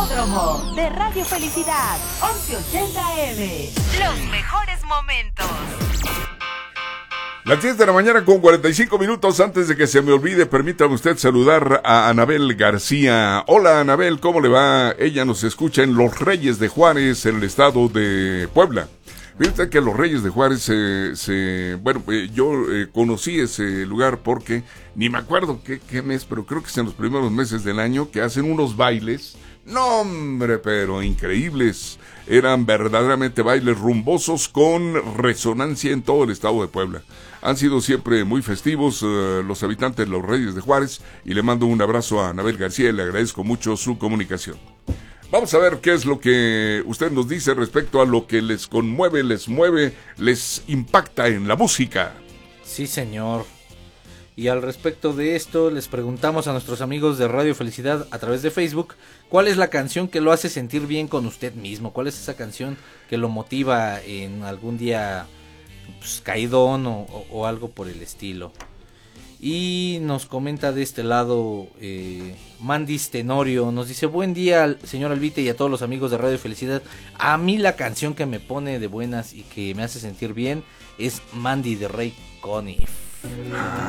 Hipódromo de Radio Felicidad, 1180 AM. Los mejores momentos. Las 10 de la mañana con 45 minutos. Antes de que se me olvide, permítame usted saludar a Anabel García. Hola Anabel, ¿cómo le va? Ella nos escucha en Los Reyes de Juárez, en el estado de Puebla. Fíjate que Los Reyes de Juárez yo conocí ese lugar porque ni me acuerdo qué mes, pero creo que es en los primeros meses del año que hacen unos bailes. No hombre, pero increíbles. Eran verdaderamente bailes rumbosos con resonancia en todo el estado de Puebla. Han sido siempre muy festivos los habitantes de Los Reyes de Juárez y le mando un abrazo a Anabel García y le agradezco mucho su comunicación. Vamos a ver qué es lo que usted nos dice respecto a lo que les conmueve, les mueve, les impacta en la música. Sí, señor. Y al respecto de esto, les preguntamos a nuestros amigos de Radio Felicidad a través de Facebook, ¿cuál es la canción que lo hace sentir bien con usted mismo? ¿Cuál es esa canción que lo motiva en algún día caidón o algo por el estilo? Y nos comenta de este lado Mandis Tenorio, nos dice: buen día señor Albite y a todos los amigos de Radio Felicidad. A mí la canción que me pone de buenas y que me hace sentir bien es Mandy de Ray Conniff.